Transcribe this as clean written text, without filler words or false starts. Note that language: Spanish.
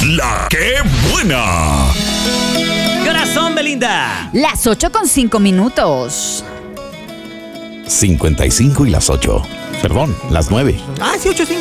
La que buena. ¿Qué horas son, Belinda? Las 8:05. 55 y las 8. Perdón, las 9. Ah, sí, 8:05.